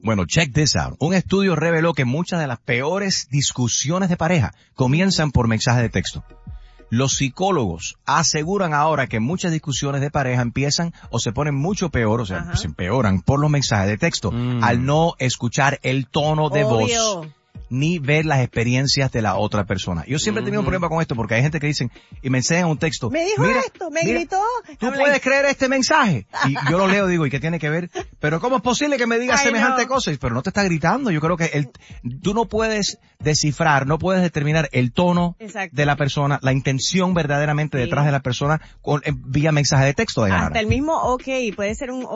Bueno, check this out. Un estudio reveló que muchas de las peores discusiones de pareja comienzan por mensajes de texto. Los psicólogos aseguran ahora que muchas discusiones de pareja empiezan o se ponen mucho peor, o sea, se empeoran por los mensajes de texto, al no escuchar el tono de voz ni ver las experiencias de la otra persona. Yo siempre he tenido un problema con esto porque hay gente que dicen y me enseñan un texto. Me dijo esto, me gritó. ¿Tú puedes creer este mensaje? Y yo lo leo, digo, ¿y qué tiene que ver? Pero ¿cómo es posible que me diga semejante cosa? Pero no te está gritando. Yo creo que tú no puedes descifrar, no puedes determinar el tono de la persona, la intención verdaderamente detrás de la persona vía mensaje de texto. Hasta el mismo puede ser un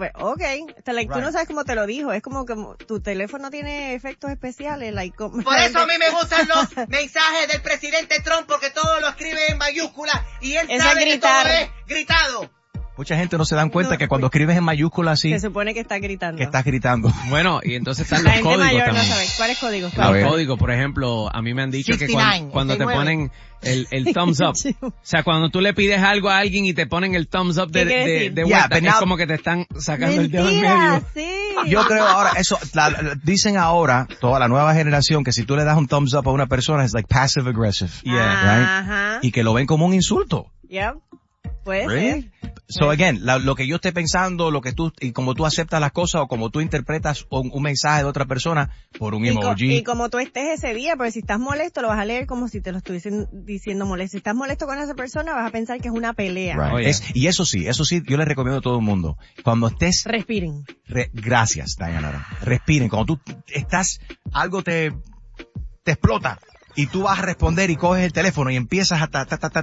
tú no sabes cómo te lo dijo. Es como que tu teléfono tiene efectos especiales. Por eso a mí me gustan los mensajes del presidente Trump, porque todo lo escribe en mayúsculas y él sabe que todo es gritado. Mucha gente no se dan cuenta que cuando escribes en mayúsculas así... Se supone que estás gritando. Que estás gritando. Bueno, y entonces están los códigos también. No sabe. ¿Cuáles códigos? Los códigos, por ejemplo, a mí me han dicho 69, que cuando te ponen el thumbs up, o sea, cuando tú le pides algo a alguien y te ponen el thumbs up de vuelta, es como que te están sacando el dedo en medio. Sí. Yo creo ahora, dicen ahora, toda la nueva generación, que si tú le das un thumbs up a una persona, es like passive aggressive. Right? Y que lo ven como un insulto. Puede ser. So again, lo que yo esté pensando, y como tú aceptas las cosas o como tú interpretas un mensaje de otra persona por un emoji. Y como tú estés ese día, porque si estás molesto lo vas a leer como si te lo estuviesen diciendo molesto. Si estás molesto con esa persona vas a pensar que es una pelea. Right. Y eso sí, yo les recomiendo a todo el mundo. Cuando estés... Respiren. Gracias, Diana. Respiren. Cuando tú estás, algo te explota. Y tú vas a responder y coges el teléfono y empiezas a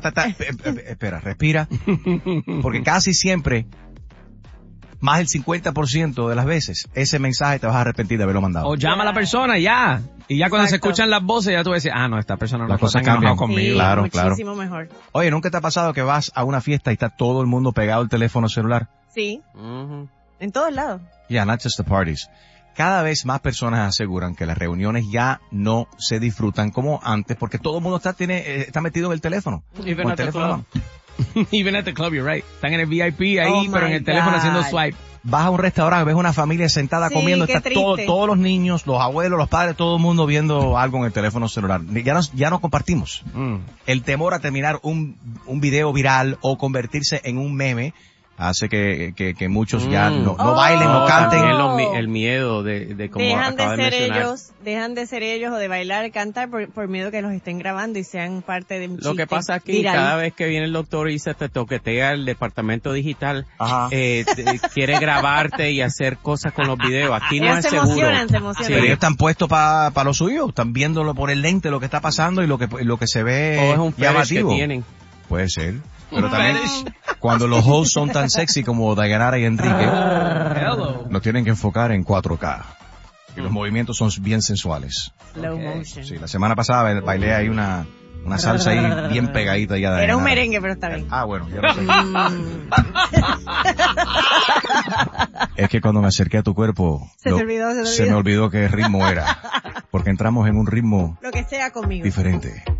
espera, respira. Porque casi siempre, más del 50% de las veces, ese mensaje te vas a arrepentir de haberlo mandado. O llama a la persona ya. Y ya cuando se escuchan las voces, ya tú vas a decir, no, esta persona no está enojado conmigo. Sí, claro, muchísimo mejor. Oye, ¿nunca te ha pasado que vas a una fiesta y está todo el mundo pegado al teléfono celular? Sí. En todos lados. Yeah, not just the parties. Cada vez más personas aseguran que las reuniones ya no se disfrutan como antes porque todo el mundo está metido en el teléfono. Even at the club. Even at the club, you're right. Están en el VIP ahí, pero en el teléfono haciendo swipe. Vas a un restaurante, ves una familia sentada comiendo, está todos los niños, los abuelos, los padres, todo el mundo viendo algo en el teléfono celular. Ya no compartimos. El temor a terminar un video viral o convertirse en un meme hace que muchos ya no bailen, no canten. El miedo de cómo acaba de mencionar. Dejan de ser ellos o de bailar, cantar por miedo que los estén grabando y sean parte de un chiste. Lo que pasa aquí, cada vez que viene el doctor y se te toquetea el departamento digital, quiere grabarte y hacer cosas con los videos. Aquí no es seguro. Se emocionan. Pero ellos están puestos para lo suyo, están viéndolo por el lente lo que está pasando y lo que se ve es un llamativo. Que tienen. Puede ser. Pero también, cuando los hosts son tan sexy como Dayanara y Enrique, nos tienen que enfocar en 4K. Y los movimientos son bien sensuales. Slow motion. Sí, la semana pasada bailé ahí una salsa ahí bien pegadita ya de Era un merengue, pero está bien. Bueno, ya lo sé. Es que cuando me acerqué a tu cuerpo, se me olvidó qué ritmo era. Porque entramos en un ritmo lo que sea conmigo diferente.